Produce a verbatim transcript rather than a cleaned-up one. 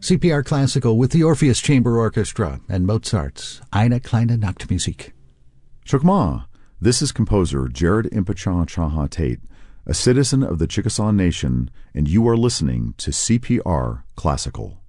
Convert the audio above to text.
C P R Classical with the Orpheus Chamber Orchestra and Mozart's Eine kleine Nachtmusik. Chokmah, this is composer Jared Impacha Chaha Tate, a citizen of the Chickasaw Nation, and you are listening to C P R Classical.